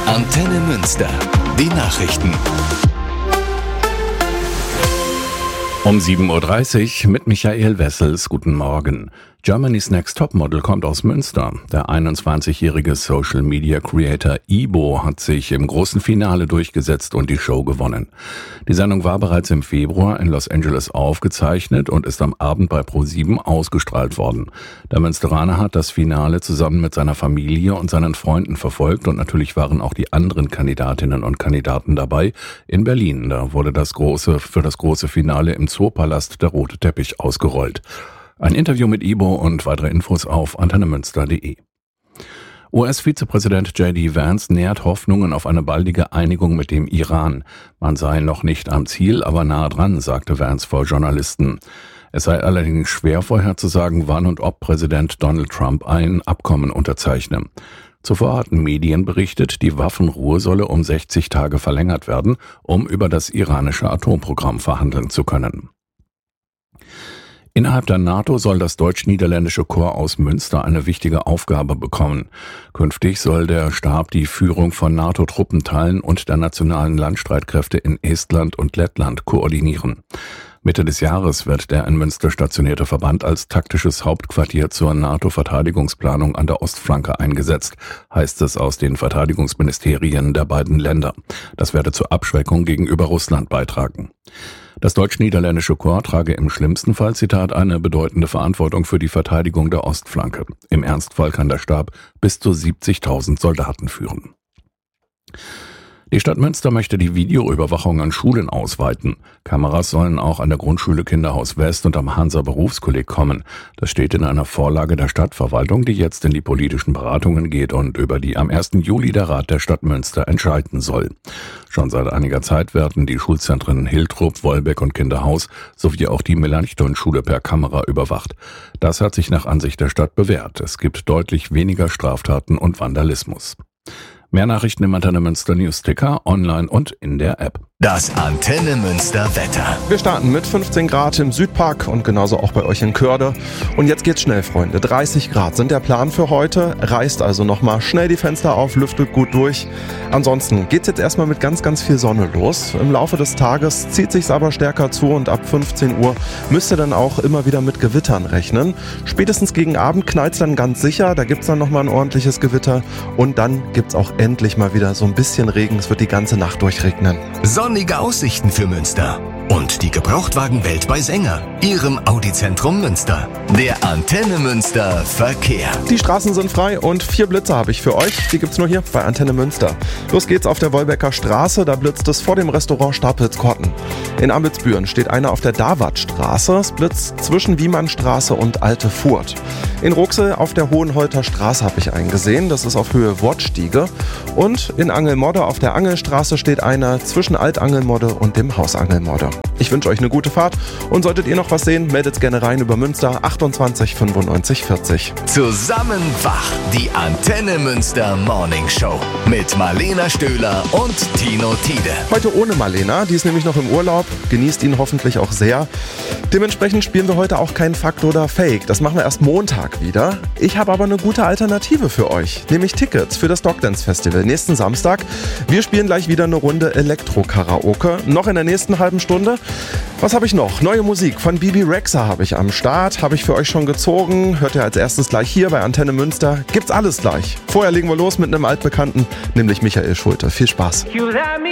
Antenne Münster. Die Nachrichten. Um 7.30 Uhr mit Michael Wessels. Guten Morgen. Germany's Next Topmodel kommt aus Münster. Der 21-jährige Social-Media-Creator Ibo hat sich im großen Finale durchgesetzt und die Show gewonnen. Die Sendung war bereits im Februar in Los Angeles aufgezeichnet und ist am Abend bei ProSieben ausgestrahlt worden. Der Münsteraner hat das Finale zusammen mit seiner Familie und seinen Freunden verfolgt und natürlich waren auch die anderen Kandidatinnen und Kandidaten dabei. In Berlin, da wurde für das große Finale im Zoopalast der rote Teppich ausgerollt. Ein Interview mit Ibo und weitere Infos auf antennemünster.de. US-Vizepräsident J.D. Vance nährt Hoffnungen auf eine baldige Einigung mit dem Iran. Man sei noch nicht am Ziel, aber nahe dran, sagte Vance vor Journalisten. Es sei allerdings schwer vorherzusagen, wann und ob Präsident Donald Trump ein Abkommen unterzeichne. Zuvor hatten Medien berichtet, die Waffenruhe solle um 60 Tage verlängert werden, um über das iranische Atomprogramm verhandeln zu können. Innerhalb der NATO soll das deutsch-niederländische Korps aus Münster eine wichtige Aufgabe bekommen. Künftig soll der Stab die Führung von NATO-Truppenteilen und der nationalen Landstreitkräfte in Estland und Lettland koordinieren. Mitte des Jahres wird der in Münster stationierte Verband als taktisches Hauptquartier zur NATO-Verteidigungsplanung an der Ostflanke eingesetzt, heißt es aus den Verteidigungsministerien der beiden Länder. Das werde zur Abschreckung gegenüber Russland beitragen. Das deutsch-niederländische Korps trage im schlimmsten Fall, Zitat, eine bedeutende Verantwortung für die Verteidigung der Ostflanke. Im Ernstfall kann der Stab bis zu 70.000 Soldaten führen. Die Stadt Münster möchte die Videoüberwachung an Schulen ausweiten. Kameras sollen auch an der Grundschule Kinderhaus West und am Hansa Berufskolleg kommen. Das steht in einer Vorlage der Stadtverwaltung, die jetzt in die politischen Beratungen geht und über die am 1. Juli der Rat der Stadt Münster entscheiden soll. Schon seit einiger Zeit werden die Schulzentren Hiltrup, Wolbeck und Kinderhaus sowie auch die Melanchthon-Schule per Kamera überwacht. Das hat sich nach Ansicht der Stadt bewährt. Es gibt deutlich weniger Straftaten und Vandalismus. Mehr Nachrichten im Antenne Münster Newsticker, online und in der App. Das Antenne Münster Wetter. Wir starten mit 15 Grad im Südpark und genauso auch bei euch in Körde. Und jetzt geht's schnell, Freunde. 30 Grad sind der Plan für heute. Reißt also nochmal schnell die Fenster auf, lüftet gut durch. Ansonsten geht's jetzt erstmal mit ganz, ganz viel Sonne los. Im Laufe des Tages zieht sich's aber stärker zu und ab 15 Uhr müsst ihr dann auch immer wieder mit Gewittern rechnen. Spätestens gegen Abend knallt's dann ganz sicher. Da gibt's dann nochmal ein ordentliches Gewitter. Und dann gibt's auch endlich mal wieder so ein bisschen Regen. Es wird die ganze Nacht durchregnen. Sonnige Aussichten für Münster. Und die Gebrauchtwagenwelt bei Sänger, Ihrem Audi-Zentrum Münster. Der Antenne Münster Verkehr. Die Straßen sind frei und 4 Blitze habe ich für euch. Die gibt's nur hier bei Antenne Münster. Los geht's auf der Wolbecker Straße. Da blitzt es vor dem Restaurant Stapelskotten. In Ambelsbüren steht einer auf der Davatstraße. Es blitzt zwischen Wiemannstraße und Alte Furt. In Ruxel auf der Hohenholter Straße habe ich einen gesehen. Das ist auf Höhe Wortstiege. Und in Angelmodde auf der Angelstraße steht einer zwischen Altangelmodde und dem Haus Angelmodde. Ich wünsche euch eine gute Fahrt und solltet ihr noch was sehen, meldet gerne rein über Münster 28 95 40. Zusammen wach, die Antenne Münster Morning Show mit Marlena Stöhler und Tino Tiede. Heute ohne Marlena, die ist nämlich noch im Urlaub, genießt ihn hoffentlich auch sehr. Dementsprechend spielen wir heute auch kein Fakt oder Fake, das machen wir erst Montag wieder. Ich habe aber eine gute Alternative für euch, nämlich Tickets für das Dogdance Festival nächsten Samstag. Wir spielen gleich wieder eine Runde Elektro-Karaoke, noch in der nächsten halben Stunde. Was habe ich noch? Neue Musik von Bibi Rexha habe ich am Start, habe ich für euch schon gezogen. Hört ihr als erstes gleich hier bei Antenne Münster. Gibt's alles gleich. Vorher legen wir los mit einem Altbekannten, nämlich Michael Schulte. Viel Spaß.